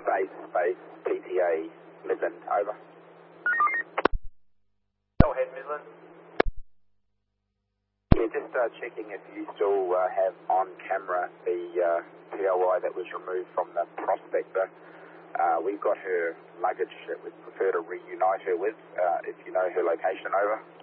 Base, PTA, Midland, over. Go ahead, Midland. Yeah, just checking if you still have on camera the PLY that was removed from the Prospector. We've got her luggage that we'd prefer to reunite her with, if you know her location, over.